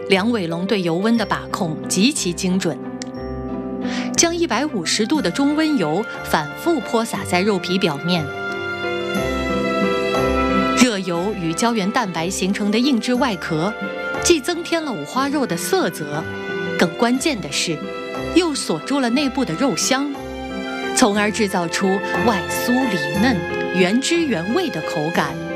梁伟龙对油温的把控极其精准，将150度的中温油反复泼洒在肉皮表面，热油与胶原蛋白形成的硬质外壳，既增添了五花肉的色泽，更关键的是，又锁住了内部的肉香，从而制造出外酥里嫩、原汁原味的口感。